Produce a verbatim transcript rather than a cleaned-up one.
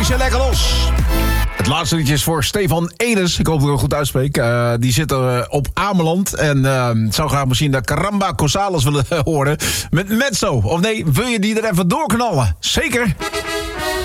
je lekker los. Het laatste liedje is voor Stefan Enes. Ik hoop dat ik het goed uitspreek. Uh, die zit er uh, op Ameland. En uh, zou graag misschien de Caramba Cosales willen uh, horen. Met Mezzo. Of nee, wil je die er even doorknallen? Zeker.